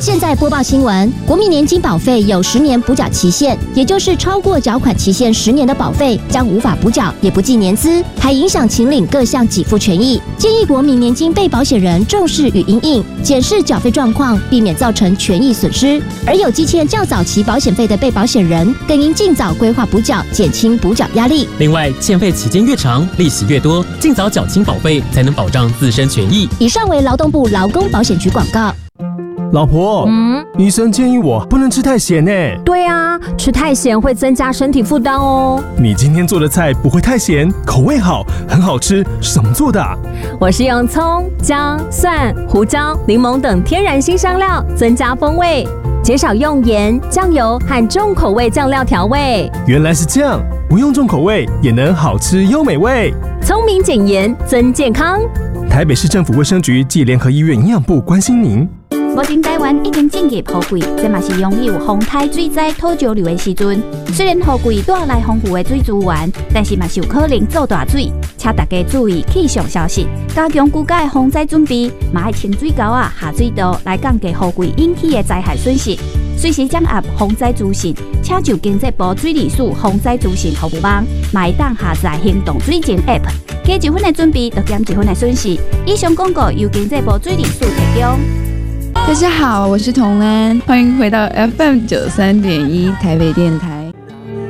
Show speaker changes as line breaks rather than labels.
现在播报新闻，国民年金保费有10年补缴期限，也就是超过缴款期限10年的保费将无法补缴，也不计年资，还影响请领各项给付权益。建议国民年金被保险人重视与因应，检视缴费状况，避免造成权益损失。而有积欠较早期保险费的被保险人，更应尽早规划补缴，减轻补缴压力。
另外，欠费期间越长，利息越多，尽早缴清保费，才能保障自身权益。
以上为劳动部劳工保险局广告。
老婆，医生建议我不能吃太咸呢。
对啊，吃太咸会增加身体负担哦。
你今天做的菜不会太咸，口味好，很好吃，是怎么做的啊？
我是用葱、姜、蒜、胡椒、柠檬等天然辛香料增加风味，减少用盐、酱油和重口味酱料调味。
原来是这样，不用重口味也能好吃又美味。
聪明减盐增健康。
台北市政府卫生局暨联合医院营养部关心您。
目前台湾已经进入雨季，这嘛是拥有风台水灾土石流的时阵。虽然雨季带来丰富的水资源，但是嘛是有可能造大水，请大家注意气象消息，加强居家的防灾准备，嘛要清水沟啊、下水道来降低雨季引起的灾害损失。随时掌握防灾资讯，请就经济部水利署防灾资讯服务网，嘛会当下载行动水情 App， 加1分的准备，就减1分的损失。以上广告由经济部水利署提供。
大家好，我是童安，欢迎回到 FM 93.1台北电台。